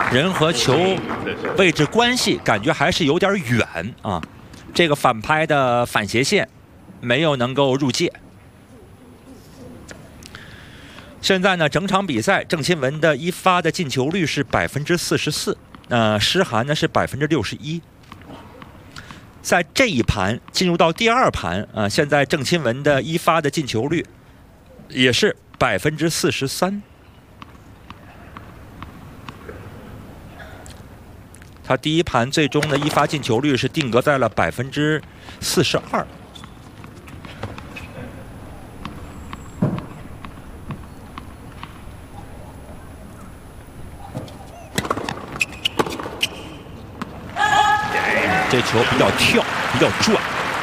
人和球位置关系感觉还是有点远啊。这个反拍的反斜线没有能够入界。现在呢，整场比赛郑钦文的一发的进球率是44%，施涵呢是61%。在这一盘进入到第二盘现在郑钦文的一发的进球率也是43%。他第一盘最终的一发进球率是定格在了42%。这球比较跳，比较转。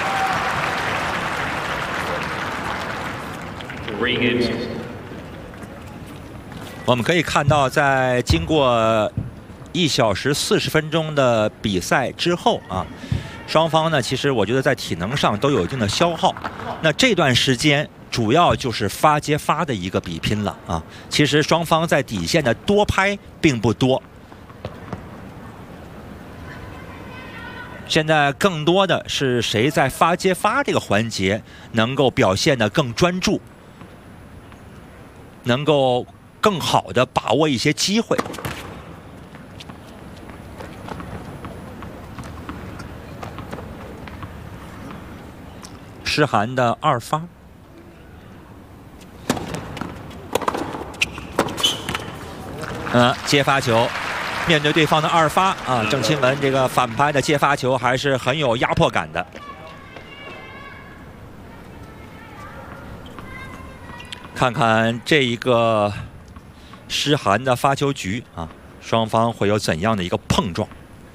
我们可以看到，在经过1小时40分钟的比赛之后双方呢，其实我觉得在体能上都有一定的消耗。那这段时间主要就是发接发的一个比拼了其实双方在底线的多拍并不多。现在更多的是谁在发接发这个环节能够表现得更专注，能够更好的把握一些机会。施涵的二发，接发球。面对对方的二发郑钦文这个反拍的接发球还是很有压迫感的。看看这一个施涵的发球局双方会有怎样的一个碰撞？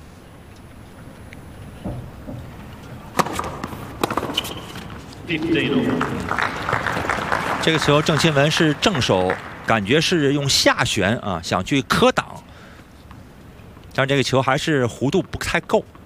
这个球郑钦文是正手，感觉是用下旋想去磕挡。但这个球还是弧度不太够。